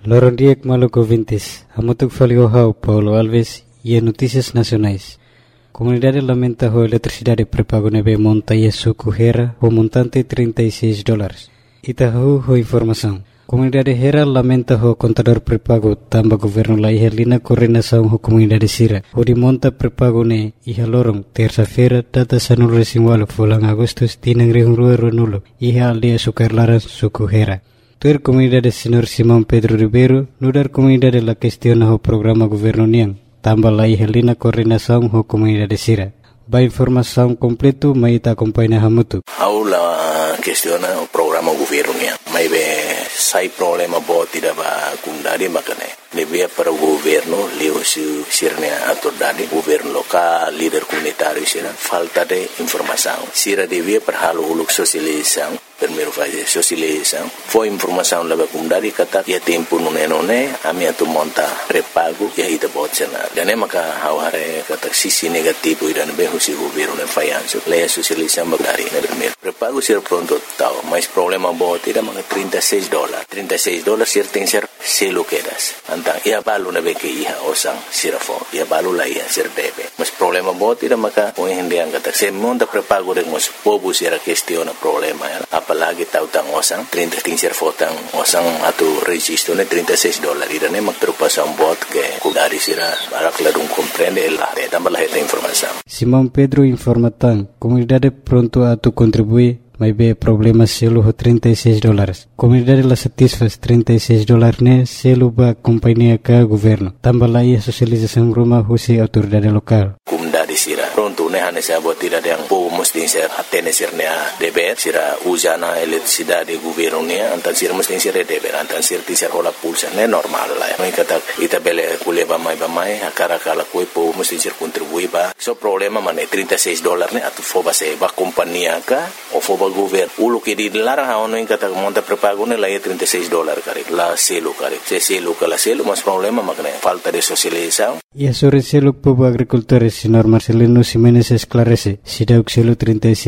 Lorondiek Maluco Vintes, Hamutuk Faliohau, Paulo Alves e Notícias Nacionais. Comunidade lamenta a eletricidade pré-pago neve monta e suco Hera o montante $36. Itahu ho informação. Comunidade Hera lamenta o contador pré-pago tamba governo la ihalina coordenação ho comunidade Sira. O de monta pré-pago ne iha lorong terça-feira data sanul resinwalo fulang Agustus tinang rihungrua nulo iha aldia sukarlaran suco Hera. Tuer comunidade Senhor Simão Pedro Ribeiro, nudar comunidade la questiona o programa governo niang, tambah la ihalina coordenação ho comunidade Sira. Ba informação completo mai ta acompanha hamutu. Aula questiona o programa governo niang. Mai be sai problema boti da ba kundari makane. Lebih para o governo leo sirnya autoridade governo local líder comunitário sira falta de informação. Sira devia para halo uluk sosialização. Primeiro fase sosialização. Foi informação leva kundari kata ya tempo nune ami atu monta pré-pago ya ita botsena. Dan maka haware kata sisi negativo idan be husi governo ne fayanso. Leia sosialização bagari na primeiro. Pré-pago sira pronto tau, mas problema boti da mga $36. $36 sir tem ser selo quedas. Antang ia balu na beke iha osang sirafo. Ia balu la iha sir debe. Mas problema boti da maka o hindi ang kata se monta pré-pago de mos pobu sira questiona problema ya. Apalagi tautang osang 30 sir fotang osang atu registro ne $36. Irane magtrupasan bot ke kudari sira barak ladung comprende la tambah la heta informação. Simão Pedro informatan, comunidade pronto atu contribui mai be problema selo ho $36. Comunidade la satisfaz $36 ne selo ba companhia ka governo. Tambah la ia sosialização rumah husi autoridade lokal. Comunidade sira pronto ne hane sa bot tidak yang po mesti ser atene sirnya deber sira usana eletricidade governo ne antan sira mesti sira deber antan sira tisar hola pulsa ne normal la. Mai kata ita bele kuleba mai akara kala koi po mesti sir contribui ba. So problema mane $36 ne atu foba se ba companhia ka o foba governo ulu ke di larang haono yang kata monta pré-pago ne la $36 kare la selo kare se selo kala selo mas problema makne falta de socialização. E sobre selo povo agricultores senhor Marcelino Ximenes esclarece se dá o selo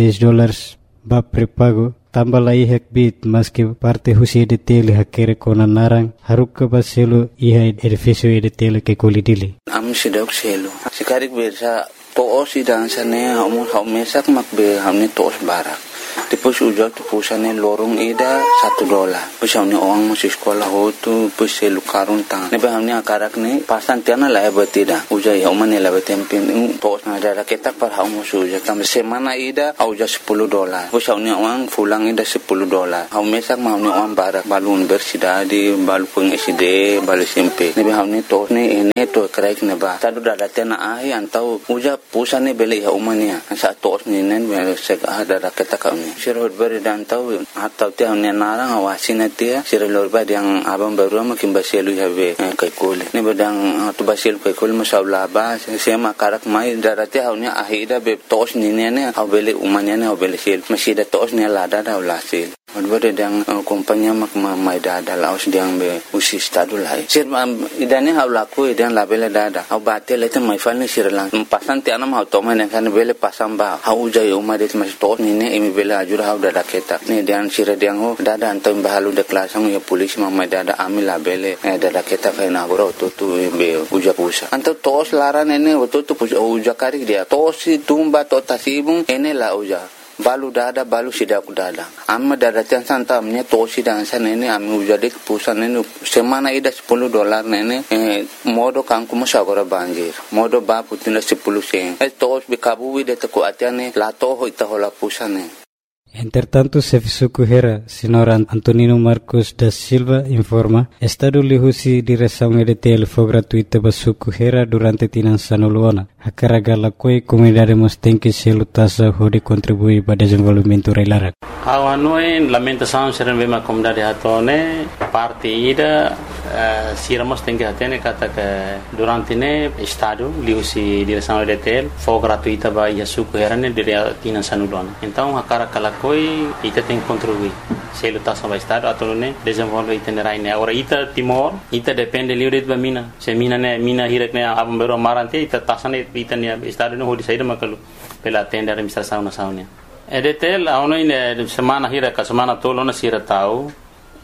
$36 ba pré-pago tambah la ihak bit mas que parte husi de tele hakere kona narang haruk ba selo iha edifício de tele que colidili am sidok selo sikarik bersa to osidang sane mesak makbe hamne tos barak. Depois ujak tu pusane lorong ida $1. Pusane orang masih sekolah hotu pusai lukarun tang. Nebe hamne akarak ne pasan tiana la betida. Ujak ya umane la betempin tos na ada ketak par haum ujak tam semana ida auja $10. Pusane orang fulang ida $10. Haum mesak hamne orang barak balun bersida di balu peng SD balu SMP. Nebe hamne tos ne ene to kraik ne ba. Tadu dada tena ahi antau ujak pusane beli ya umane. Sa tos ne nen sek ada ketak kami. Sirot beri dan tahu atau tiang nenarang awasina tia sirot beri yang abang baru makin basilu habe kaikul ni bedang tu basilu kaikul masalah ba sema karak mai darati haunya ahida be tos ni ne au bele umanya ne au bele sil masih da tos ne lada da ulasil beri yang kompanya mak mai dada laos diang be usi stadu lai sir idane hau laku idan labele dada au batel itu mai falni sirlang pasan tiana mau tomen kan bele pasang ba au jai umadet mas tos ni ne emi bele ajur hau dada keta ni dan sira diang ho dada antam bahalu de klasang ya polisi mamai dada amila bele dada keta kaina goro tu be uja pusa anto tos laran ene tu uja kari dia tosi tumba to tasibung ene la uja balu dada balu sidak dada amma dada tiang santa amnya tosi dan sana ene ami uja dek pusa ene semana ida $10 nene modo kangku masagora banjir modo ba putina 10 sen tos be kabu de te ko atiane la to ho ita hola pusa ne. Entretanto, Sefisuku Hera, senhor Antonino Marcos da Silva, informa, Estado lihusi direção EDTL foi gratuita para Suku Hera durante tinan sanuluana. A carga la coi comunidade mos tem que se lutasa hode contribuir para desenvolvimento reilara. Awanoi lamentação serem bem a comunidade hatone parte ida siramos tem que atene kata que durante ne Estado lihusi direção EDTL foi gratuita para Suku Hera ne dire tinan sanuluana. Então a carga la coi ita tem que contribuir. Se lutasa para Estado atau ne desenvolve itinerário ne. Agora ita Timor ita depende livre de mina. Se mina hirak ne abang baru marante ita tasane ita ne Estado no hodi saída makalu pela tenda administração nacional. EDTL aonde semana hira ka semana tolo na sira tau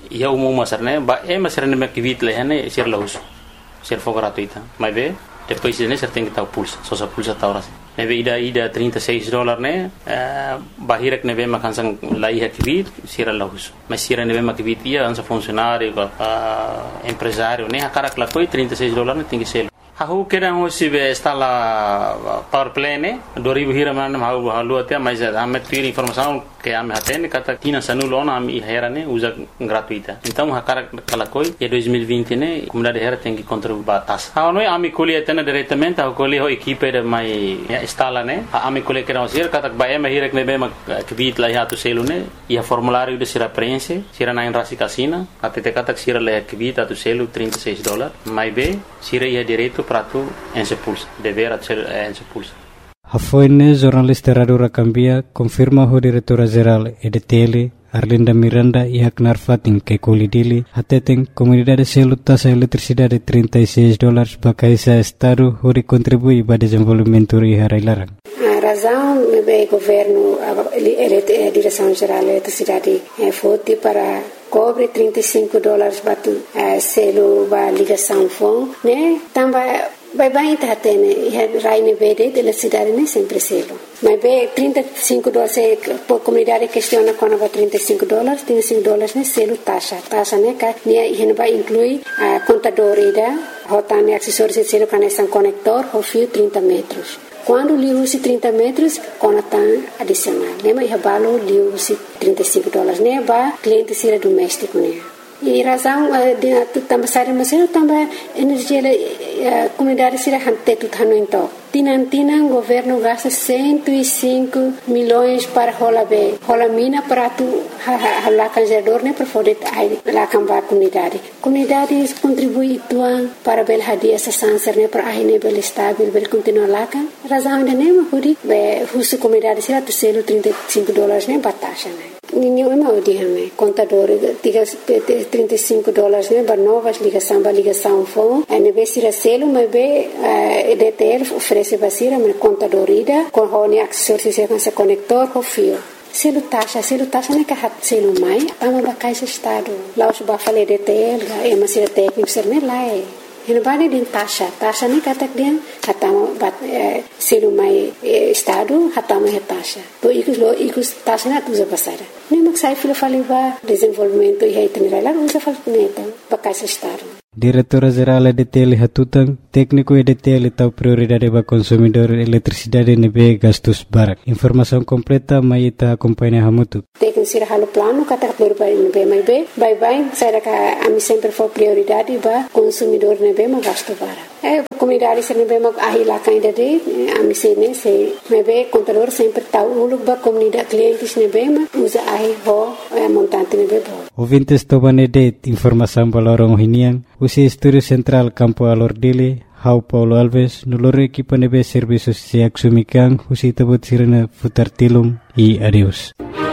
ia umum masar né ba masar né makivit leh né ser laus ser for gratuita mas be depois né ser tem que tal pulsa só sa pulsa tauras né be ida $36 né bahirak né be makansang lai hakivit ser laus mas ser né be makivit ia ansa funcionário empresário né akara klakoi $36 né tem que ser Aku kira hoje está lá power play né 2000 hiraman halu até mas ame ter informação que ame atende kata tina sanulona ame hera né usa gratuita então hakara kalakoi e 2020 né comunidade hera tem que contribuir batas não é ame colhe atende diretamente a colhe ho equipe de mai instala né ame colhe kira hoje kata ba ame hira que bem que bit lá já tu selo né e a formulário de sira preenche sira na enrasi casina até kata sira lá que bit tu selo $36 mais bem sira ia direito para tu expulsa dever ser expulsa. Hafoine jornalista Radio Rakambia confirma o diretora geral EDTL Arlinda Miranda e Haknar Fatin que colidili atetem comunidade selo taxa eletricidade $36 bakaisa estado hori contribui para desenvolvimento e harailarang. A razão é governo a direção geral da eletricidade foi para cobre $35 batu selo ba ligação fon né também vai tá tendo raine verde da cidade né sempre selo mas be $35 por comunidade questiona quando vai $35 né selo taxa né que né vai incluir a contador ida rotane acessórios de selo conexão conector o fio 30 metros. Quando li usi 30 metros, conatan adicional. Né? Mas balo li usi $35. Né? Ba cliente sira doméstico né. E razão de também sair mas eu também energia comunidade sira hante tu tano então. Tinan governo gasta 105 milhões para rola mina para tu lá canjador né para poder lá cambar comunidade contribui tuan para bel hadia essa sanser né para aí né bel estável bel continuar lá kan razão de né hudi be husu comunidade sira tu selo $35 né batasha né ninguém é mal de hame contador diga $35 né para novas ligação fone é né sira selo mas be EDTL oferece basira mas contador ida com hone acessórios com esse conector com fio selo taxa né que hat selo mai tama ba caixa estado lá os ba falei EDTL é mas sira técnico ser né lá é Hinabani din taxa ni katak dia hatama bat selo mai estado hatama he taxa to ikus taxa na tuza pasara ni maksai filo faliva desenvolvimento e itinerário lá usa falneta pakai estado Diretora Geral EDTL Hatutang, técnico EDTL tau prioridade para consumidor eletricidade nebe gastos barak. Informação completa mai ita acompanha hamutu. Técnico sira halo plano kata prioridade nebe mai be, bye saya ka ami sempre for prioridade para consumidor nebe ma gasto barak. Comunidade sira nebe ma ahila kainda de ami sene se nebe contador sempre tau uluk ba comunidade clientes nebe ma usa ahi ho montante nebe bo. Ouvintes tobanede informação balorong hinian. Usi Estúdio Central Campo Alordile, Hau Paulo Alves, noloro equipa nebe serviços se axumikan, usi tabut sirena futar tilum e adeus.